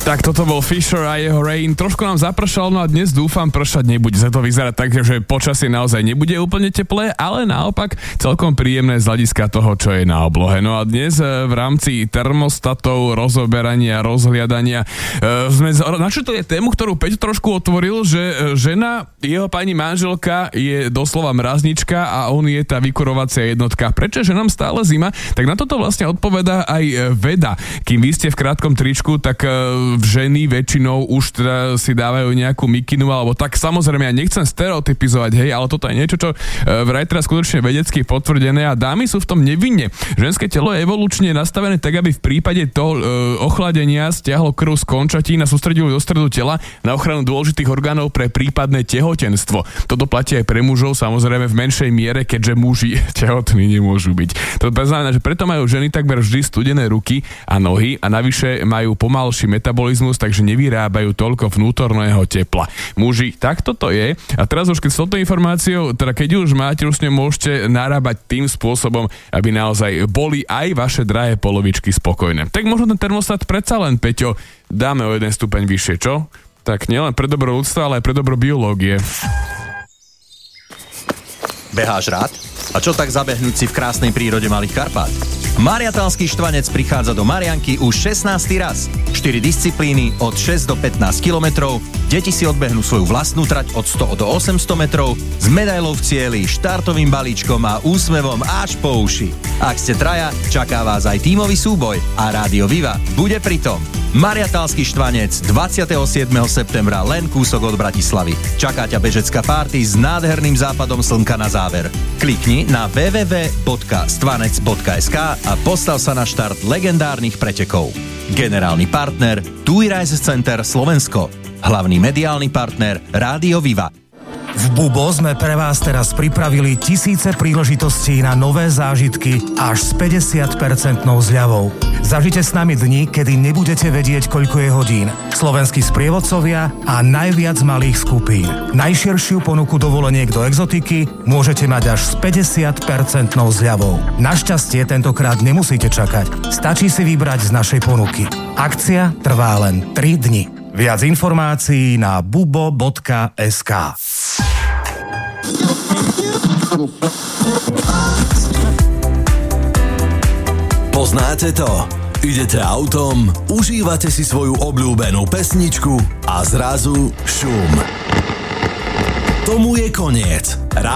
Tak toto bol Fisher a jeho Rain. Trošku nám zapršalo, no a dnes dúfam pršať nebude. Za to vyzerá tak, že počasie naozaj nebude úplne teplé, ale naopak celkom príjemné z hľadiska toho, čo je na oblohe. No a dnes v rámci termostatov, rozoberania, rozhliadania sme načrtli tému, ktorú Peťo trošku otvoril, že žena, jeho pani manželka je doslova mraznička a on je tá vykurovacia jednotka. Prečo je nám stále zima? Tak na toto vlastne odpovedá aj veda. Kým vy ste v krátkom tričku, tak ženy väčšinou už teda si dávajú nejakú mikinu alebo tak. Samozrejme, ja nechcem stereotypizovať, hej, ale toto je niečo, čo vraj teraz skutočne vedecky potvrdené a dámy sú v tom nevinne. Ženské telo je evolučne nastavené tak, aby v prípade toho ochladenia stiahlo krv z končatín a sústredilo do stredu tela na ochranu dôležitých orgánov pre prípadné tehotenstvo. Toto platí aj pre mužov, samozrejme v menšej miere, keďže muži tehotní nemôžu byť. To znamená, že preto majú ženy takmer vždy studené ruky a nohy a navyše majú pomalší metabolizmus, takže nevyrábajú toľko vnútorného tepla. Muži, takto to je. A teraz už keď s touto informáciou, teda keď už máte, už môžete narábať tým spôsobom, aby naozaj boli aj vaše drahé polovičky spokojné. Tak možno ten termostat predsa len, Peťo, dáme o 1 stupeň vyššie, čo? Tak nielen pre dobro ľudstva, ale aj pre dobro biológie. Beháš rád? A čo tak zabehnúť si v krásnej prírode Malých Karpát? Mariatalský Štvanec prichádza do Marianky už 16. raz. 4 disciplíny od 6 do 15 kilometrov, deti si odbehnú svoju vlastnú trať od 100 do 800 metrov, s medailou v cieli, štartovým balíčkom a úsmevom až po uši. Ak ste traja, čaká vás aj tímový súboj a Rádio Viva bude pritom. Mariatalský Štvanec 27. septembra, len kúsok od Bratislavy. Čaká ťa bežecká party s nádherným západom slnka na záver. Klikni na www.stvanec.sk a postav sa na štart legendárnych pretekov. Generálny partner TUI Rise Center Slovensko. Hlavný mediálny partner Rádio Viva. V Bubo sme pre vás teraz pripravili tisíce príležitostí na nové zážitky až s 50% zľavou. Zažite s nami dni, kedy nebudete vedieť, koľko je hodín. Slovenskí sprievodcovia a najviac malých skupín. Najširšiu ponuku dovoleniek do exotiky môžete mať až s 50% zľavou. Našťastie tentokrát nemusíte čakať. Stačí si vybrať z našej ponuky. Akcia trvá len 3 dni. Viac informácií na bubo.sk. Poznáte to? Idete autom, užívate si svoju obľúbenú pesničku a zrazu šum. Tomu je koniec.